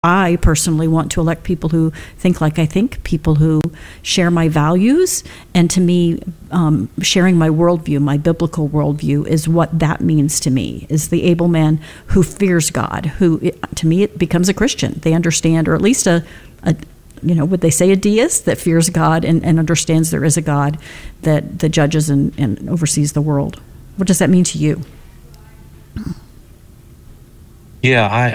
I personally want to elect people who think like I think, people who share my values. And to me, sharing my worldview, my biblical worldview, is what that means to me, is the able man who fears God, who, to me, it becomes a Christian. They understand, or at least would they say a deist that fears God and understands there is a God that judges and oversees the world. What does that mean to you? Yeah,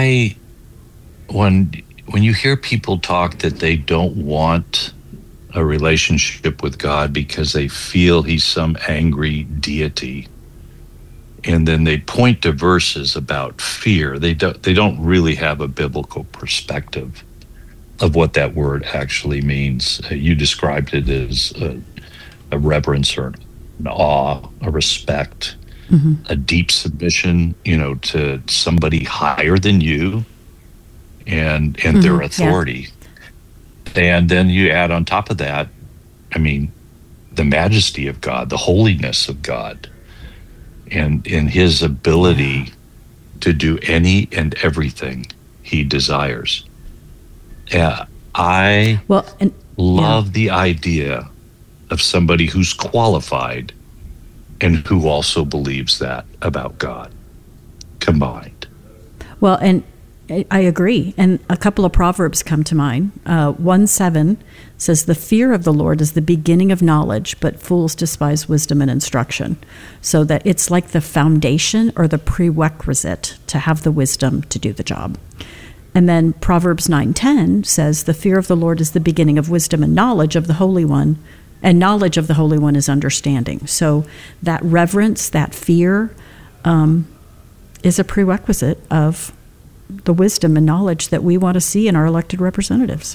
when you hear people talk that they don't want a relationship with God because they feel he's some angry deity, and then they point to verses about fear, they don't really have a biblical perspective of what that word actually means. You described it as a reverence or an awe, a respect, a deep submission, to somebody higher than you and their authority. Yeah. And then you add on top of that, the majesty of God, the holiness of God, and his ability to do any and everything he desires. Yeah, I love the idea of somebody who's qualified and who also believes that about God combined. Well, and I agree. And a couple of Proverbs come to mind. 1:7 says, "The fear of the Lord is the beginning of knowledge, but fools despise wisdom and instruction." So that it's like the foundation or the prerequisite to have the wisdom to do the job. And then Proverbs 9:10 says, "The fear of the Lord is the beginning of wisdom and knowledge of the Holy One, and knowledge of the Holy One is understanding." So that reverence, that fear, is a prerequisite of the wisdom and knowledge that we want to see in our elected representatives.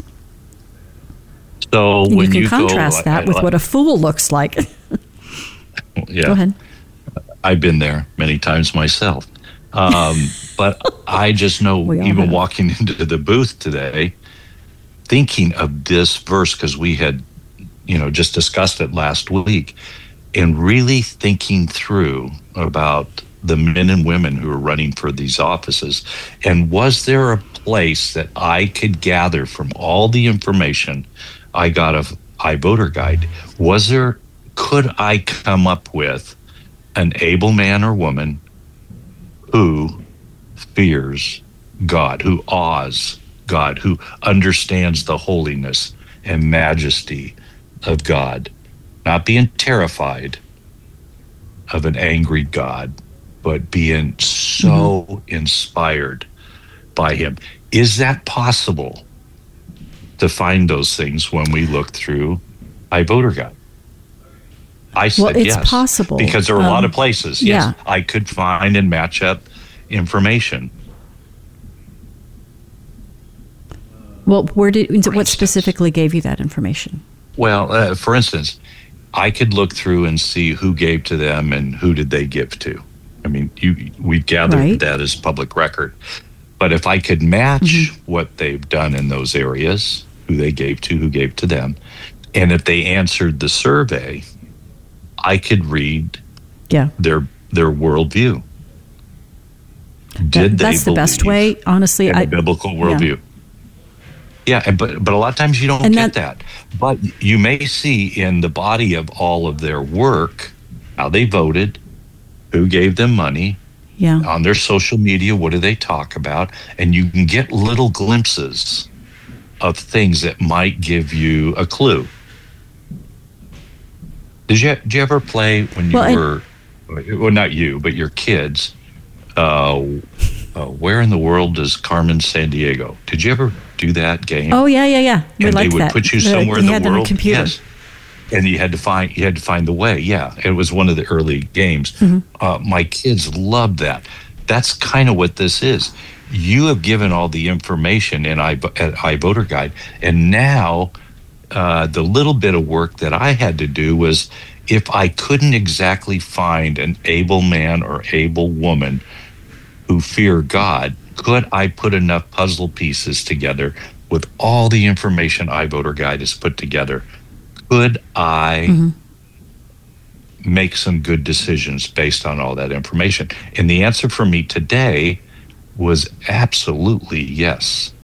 So and when you can contrast that with what a fool looks like. Yeah. Go ahead. I've been there many times myself. But I just know, even walking into the booth today, thinking of this verse, because we had, just discussed it last week, and really thinking through about the men and women who are running for these offices. And was there a place that I could gather from all the information I got of iVoter Guide? Could I come up with an able man or woman who fears God, who awes God, who understands the holiness and majesty of God, not being terrified of an angry God, but being so inspired by him? Is that possible to find those things when we look through iVoter Guide? I said it's yes, possible because there are a lot of places. Yes, I could find and match up information. Well, what specifically gave you that information? Well, for instance, I could look through and see who gave to them and who did they give to. We've gathered that as public record. But if I could match what they've done in those areas, who they gave to, who gave to them, and if they answered the survey, I could read their worldview. That's the best way, honestly. A biblical worldview. Yeah, but a lot of times you don't get that. But you may see in the body of all of their work how they voted, who gave them money, on their social media, what do they talk about, and you can get little glimpses of things that might give you a clue. Did you ever play when you were, well, not you, but your kids, Where in the World is Carmen Sandiego? Did you ever do that game? Oh, yeah. We liked that. And they would put you somewhere in the world. On a computer. Yes. And you had to find the way. Yeah, it was one of the early games. My kids loved that. That's kind of what this is. You have given all the information at iVoter Guide, and now the little bit of work that I had to do was, if I couldn't exactly find an able man or able woman who fear God, could I put enough puzzle pieces together with all the information iVoter Guide has put together? Could I make some good decisions based on all that information? And the answer for me today was absolutely yes.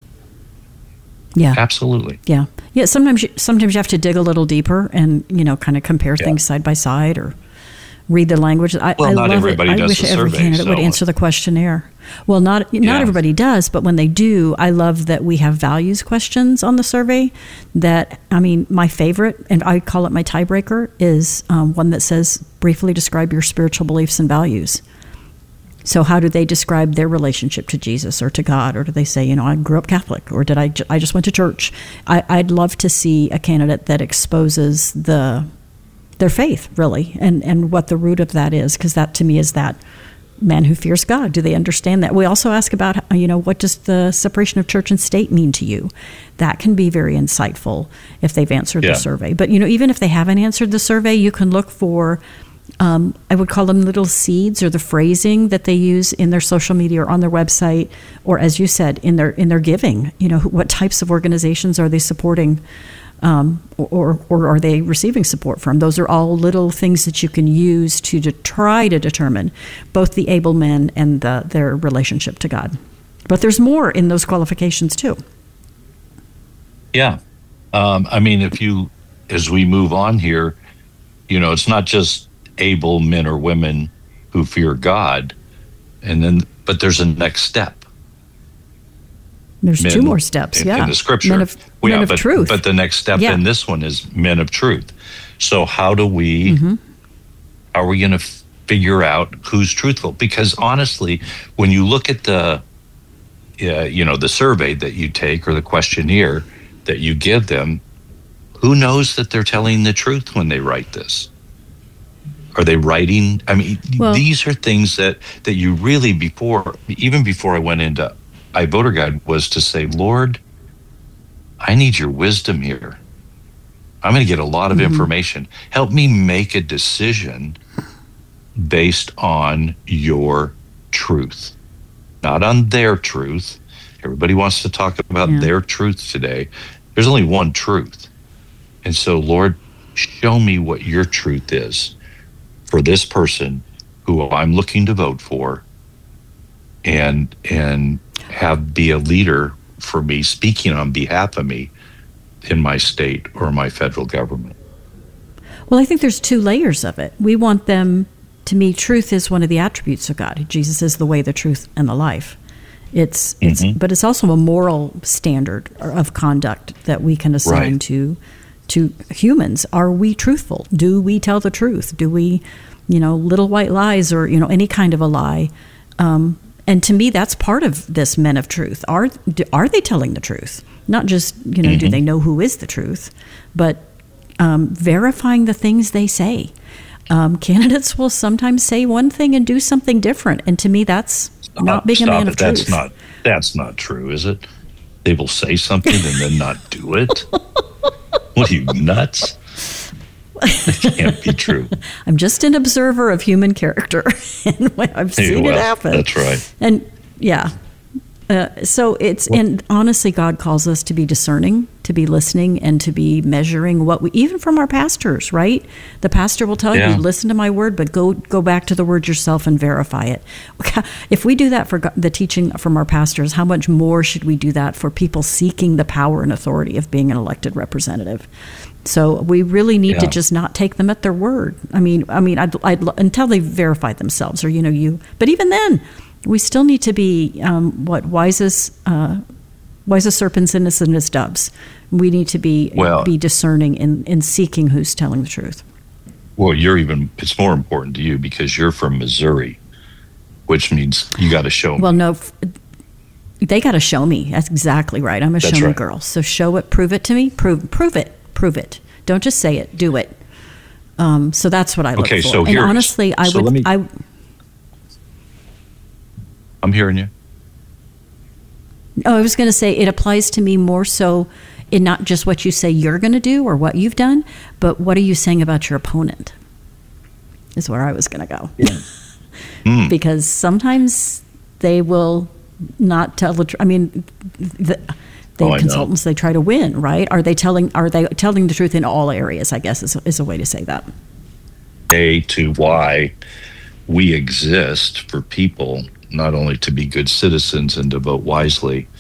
Yeah. Absolutely. Yeah. Yeah. Sometimes you have to dig a little deeper and, kind of compare things side by side or read the language. I not love everybody it. does I wish the every survey, candidate would answer the questionnaire. Well, not everybody does, but when they do, I love that we have values questions on the survey. My favorite, and I call it my tiebreaker, is one that says, briefly describe your spiritual beliefs and values. So how do they describe their relationship to Jesus or to God? Or do they say, I grew up Catholic, or did I just went to church? I'd love to see a candidate that exposes their faith, really, and what the root of that is, because that to me is that man who fears God. Do they understand that? We also ask about, what does the separation of church and state mean to you? That can be very insightful if they've answered the survey. But, even if they haven't answered the survey, you can look for, I would call them little seeds, or the phrasing that they use in their social media or on their website, or as you said, in their giving. What types of organizations are they supporting? Or are they receiving support from? Those are all little things that you can use to try to determine both the able men and their relationship to God. But there's more in those qualifications too. Yeah. As we move on here, it's not just able men or women who fear God, but there's a next step. There's two more steps, in the scripture. Men of truth. But the next step in this one is men of truth. So how are we going to figure out who's truthful? Because honestly, when you look at the survey that you take or the questionnaire that you give them, who knows that they're telling the truth when they write this? Are they writing? These are things that you really, even before I went into iVoter Guide, was to say, Lord, I need your wisdom here. I'm going to get a lot of information. Help me make a decision based on your truth, not on their truth. Everybody wants to talk about their truth today. There's only one truth. And so, Lord, show me what your truth is for this person who I'm looking to vote for, and be a leader for me, speaking on behalf of me in my state or my federal government. Well, I think there's two layers of it. We want them, to me, truth is one of the attributes of God. Jesus is the way, the truth, and the life. But it's also a moral standard of conduct that we can assign to humans. Are we truthful? Do we tell the truth? Do we, little white lies or, any kind of a lie? And to me, that's part of this men of truth. Are they telling the truth? Not just, do they know who is the truth, but verifying the things they say. Candidates will sometimes say one thing and do something different. And to me, that's not being a man of truth. That's not true, is it? They will say something and then not do it? What are you, nuts? That can't be true. I'm just an observer of human character, and I've seen it happen. That's right. And and honestly, God calls us to be discerning, to be listening, and to be measuring even from our pastors, right? The pastor will tell you, listen to my word, but go back to the word yourself and verify it. If we do that for the teaching from our pastors, how much more should we do that for people seeking the power and authority of being an elected representative? So we really need to just not take them at their word. I'd until they verify themselves, or But even then, we still need to be wise as serpents, innocent as doves. We need to be discerning in seeking who's telling the truth. Well, it's more important to you because you're from Missouri, which means you got to show me. Well, no. They got to show me. That's exactly right. I'm a show me girl. So show it, prove it to me. Prove it. Prove it. Don't just say it. Do it. So that's what I look for. Okay, so and honestly, I'm hearing you. Oh, I was going to say it applies to me more so in not just what you say you're going to do or what you've done, but what are you saying about your opponent is where I was going to go. Yeah. Because sometimes they will not tell the truth. Consultants, they try to win, right? Are they telling the truth in all areas, I guess is a way to say that. To why we exist for people, not only to be good citizens and to vote wisely,